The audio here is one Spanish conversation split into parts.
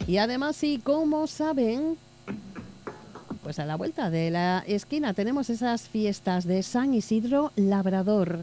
Y además, y como saben, pues a la vuelta de la esquina tenemos esas fiestas de San Isidro Labrador.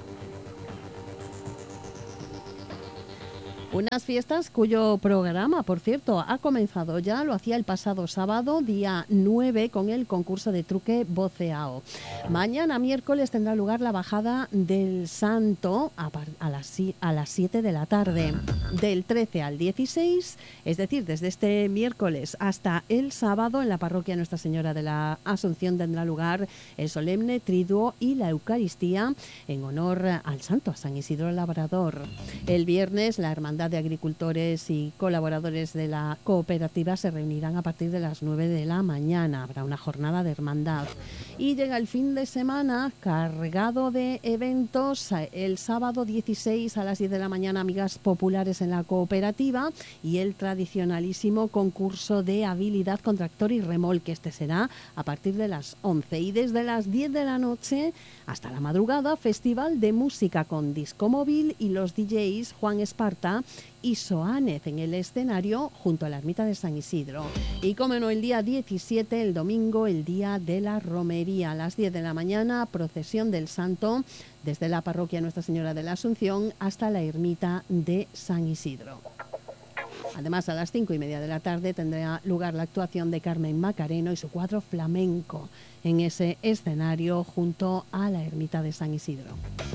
Unas fiestas cuyo programa, por cierto, ha comenzado ya, lo hacía el pasado sábado, día 9, con el concurso de truque voceao. Mañana, miércoles, tendrá lugar la bajada del Santo a las 7 de la tarde. Del 13 al 16, es decir, desde este miércoles hasta el sábado, en la parroquia Nuestra Señora de la Asunción tendrá lugar el solemne triduo y la Eucaristía en honor al Santo, a San Isidro Labrador. El viernes, la Hermandad de Agricultores y colaboradores de la cooperativa se reunirán a partir de las 9 de la mañana. Habrá una jornada de hermandad. Y llega el fin de semana cargado de eventos. El sábado 16 a las 10 de la mañana, amigas populares en la cooperativa y el tradicionalísimo concurso de habilidad con tractor y remolque. Este será a partir de las 11. Y desde las 10 de la noche hasta la madrugada, festival de música con disco móvil y los DJs Juan Esparta y Soánez en el escenario junto a la ermita de San Isidro. Y como no, el día 17, el domingo, el día de la romería. A las 10 de la mañana, procesión del Santo desde la parroquia Nuestra Señora de la Asunción hasta la ermita de San Isidro. Además, a las 5:30 de la tarde tendrá lugar la actuación de Carmen Macareno y su cuadro flamenco en ese escenario junto a la ermita de San Isidro.